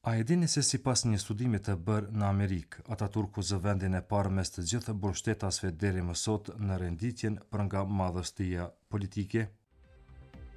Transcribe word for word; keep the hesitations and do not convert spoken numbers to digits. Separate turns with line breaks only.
A e dini se sipas një studimi të bërë në Amerikë, Ataturku zë vendin e parë mes të gjithë mbështetësve deri më sot në renditjen për nga madhështia politike?